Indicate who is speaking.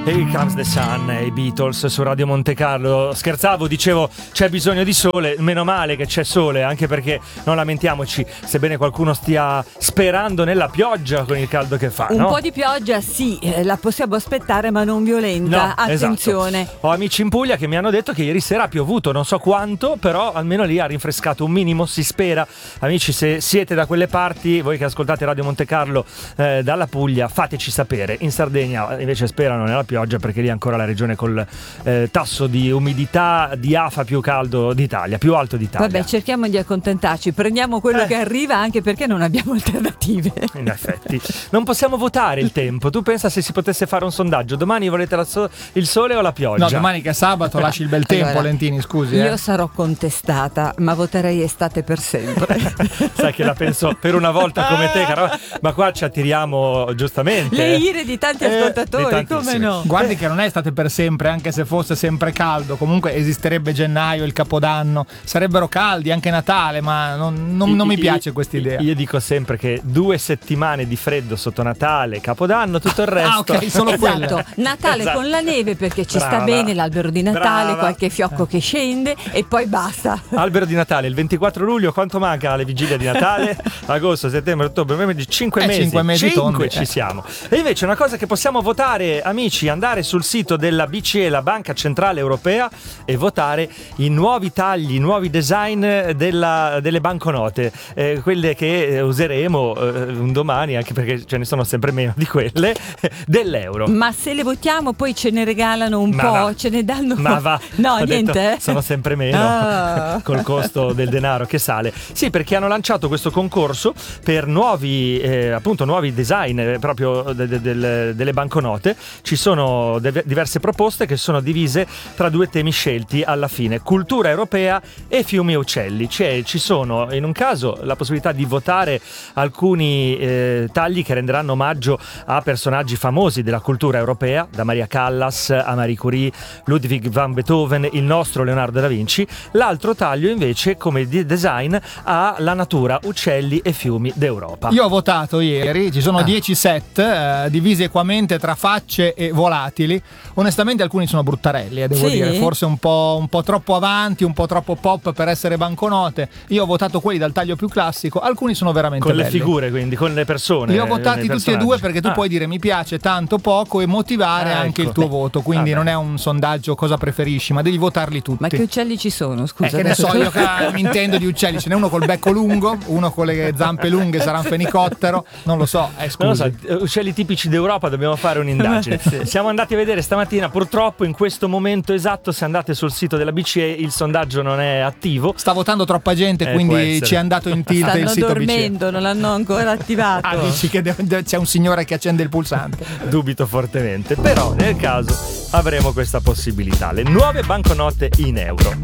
Speaker 1: Here Comes the Sun, i Beatles su Radio Monte Carlo. Scherzavo, dicevo c'è bisogno di sole, meno male che c'è sole, anche perché non lamentiamoci, sebbene qualcuno stia sperando nella pioggia con il caldo che fa.
Speaker 2: Un po' di pioggia sì, la possiamo aspettare, ma non violenta,
Speaker 1: no,
Speaker 2: attenzione.
Speaker 1: Esatto. Ho amici in Puglia che mi hanno detto che ieri sera ha piovuto, non so quanto, però almeno lì ha rinfrescato un minimo, si spera. Amici, se siete da quelle parti, voi che ascoltate Radio Monte Carlo dalla Puglia, fateci sapere. In Sardegna invece sperano nella pioggia, perché lì è ancora la regione col tasso di umidità di afa più caldo d'Italia, più alto d'Italia.
Speaker 2: Vabbè, cerchiamo di accontentarci, prendiamo quello che arriva, anche perché non abbiamo alternative.
Speaker 1: In effetti non possiamo votare il tempo. Tu pensa se si potesse fare un sondaggio: domani volete il sole o la pioggia?
Speaker 3: No, domani che è sabato lasci il bel tempo. Allora, Lentini, scusi.
Speaker 2: Io sarò contestata, ma voterei estate per sempre.
Speaker 1: Sai che la penso per una volta come te, caro, ma qua ci attiriamo giustamente
Speaker 2: le ire di tanti ascoltatori, come no?
Speaker 3: Guardi che non è estate per sempre, anche se fosse sempre caldo. Comunque esisterebbe gennaio, il Capodanno, sarebbero caldi anche Natale, ma non mi piace questa idea.
Speaker 1: Io dico sempre che 2 settimane di freddo sotto Natale, Capodanno, tutto il resto.
Speaker 3: Ah, ok, solo quello.
Speaker 2: Esatto, Natale
Speaker 1: esatto.
Speaker 2: Con la neve, perché ci
Speaker 1: Brava.
Speaker 2: sta bene l'albero di Natale,
Speaker 1: Brava.
Speaker 2: qualche fiocco che scende e poi basta.
Speaker 1: Albero di Natale il 24 luglio, quanto manca alla vigilia di Natale? Agosto, settembre, ottobre, novembre, 5 mesi.
Speaker 3: 5 mesi
Speaker 1: 5
Speaker 3: tondi.
Speaker 1: ci siamo. E invece una cosa che possiamo votare, amici, andare sul sito della BCE, la Banca Centrale Europea, e votare i nuovi tagli, i nuovi design delle banconote, quelle che useremo un domani, anche perché ce ne sono sempre meno di quelle, dell'euro.
Speaker 2: Ma se le votiamo poi ce ne regalano un po',
Speaker 1: va.
Speaker 2: ce ne danno.
Speaker 1: Ma va,
Speaker 2: no,
Speaker 1: ho
Speaker 2: niente.
Speaker 1: detto, sono sempre meno col costo del denaro che sale. Sì, perché hanno lanciato questo concorso per nuovi design proprio delle banconote. Ci sono diverse proposte che sono divise tra 2 temi scelti alla fine: cultura europea e fiumi e uccelli. Ci sono in un caso la possibilità di votare alcuni tagli che renderanno omaggio a personaggi famosi della cultura europea, da Maria Callas a Marie Curie, Ludwig van Beethoven, il nostro Leonardo da Vinci. L'altro taglio invece come design ha la natura, uccelli e fiumi d'Europa.
Speaker 3: Io ho votato ieri, ci sono 10 set divisi equamente tra facce e volatili. Onestamente alcuni sono bruttarelli, devo dire, forse un po' troppo avanti, un po' troppo pop per essere banconote. Io ho votato quelli dal taglio più classico, alcuni sono veramente
Speaker 1: con
Speaker 3: belli.
Speaker 1: Le figure, quindi con le persone.
Speaker 3: Li ho votati tutti e 2 perché tu puoi dire mi piace tanto, poco e motivare anche il tuo voto, quindi non è un sondaggio cosa preferisci, ma devi votarli tutti.
Speaker 2: Ma che uccelli ci sono? Scusa,
Speaker 3: che ne so, io mi intendo di uccelli, ce n'è uno col becco lungo, uno con le zampe lunghe, sarà un fenicottero, non lo so,
Speaker 1: non lo so, uccelli tipici d'Europa, dobbiamo fare un'indagine. Siamo andati a vedere stamattina, purtroppo in questo momento esatto, se andate sul sito della BCE il sondaggio non è attivo.
Speaker 3: Sta votando troppa gente, quindi ci è andato in tilt il sito BCE.
Speaker 2: Stanno dormendo, non l'hanno ancora attivato.
Speaker 3: Ah, dici che c'è un signore che accende il pulsante?
Speaker 1: Dubito fortemente, però nel caso avremo questa possibilità: le nuove banconote in euro.